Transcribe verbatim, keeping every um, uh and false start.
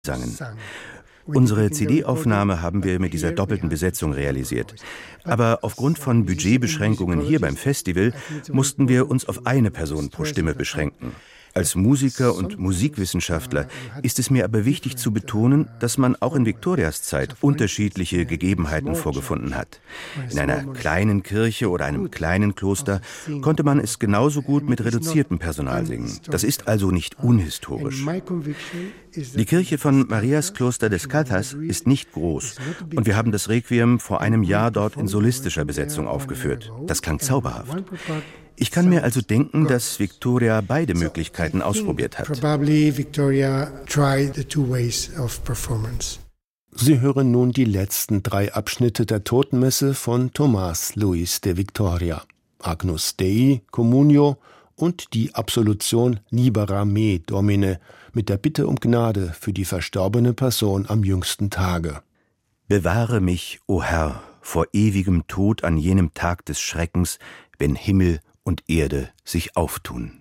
sangen. Unsere C D-Aufnahme haben wir mit dieser doppelten Besetzung realisiert. Aber aufgrund von Budgetbeschränkungen hier beim Festival mussten wir uns auf eine Person pro Stimme beschränken. Als Musiker und Musikwissenschaftler ist es mir aber wichtig zu betonen, dass man auch in Victorias Zeit unterschiedliche Gegebenheiten vorgefunden hat. In einer kleinen Kirche oder einem kleinen Kloster konnte man es genauso gut mit reduziertem Personal singen. Das ist also nicht unhistorisch. Die Kirche von Marias Kloster des Caldas ist nicht groß und wir haben das Requiem vor einem Jahr dort in solistischer Besetzung aufgeführt. Das klang zauberhaft. Ich kann mir also denken, dass Victoria beide Möglichkeiten ausprobiert hat. Sie hören nun die letzten drei Abschnitte der Totenmesse von Tomás Luis de Victoria: Agnus Dei, Communio und die Absolution Libera me Domine mit der Bitte um Gnade für die verstorbene Person am jüngsten Tage. Bewahre mich, o Herr, vor ewigem Tod an jenem Tag des Schreckens, wenn Himmel und Erde sich auftun.